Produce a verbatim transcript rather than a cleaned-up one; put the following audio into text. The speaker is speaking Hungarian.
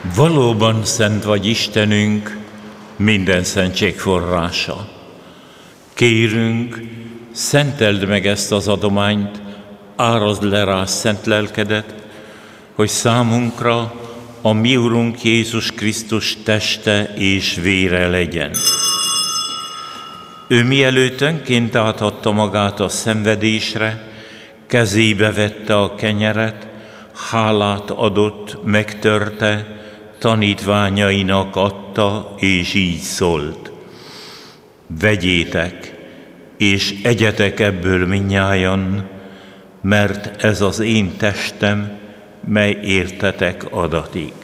Valóban szent vagy Istenünk, minden szentség forrása. Kérünk, szenteld meg ezt az adományt, árazd le rá szent lelkedet, hogy számunkra a mi Urunk Jézus Krisztus teste és vére legyen. Ő mielőtt önként átadta magát a szenvedésre, kezébe vette a kenyeret, hálát adott, megtörte, tanítványainak adta, és így szólt: vegyétek, és egyetek ebből mindnyájan, mert ez az én testem, mely értetek adatik.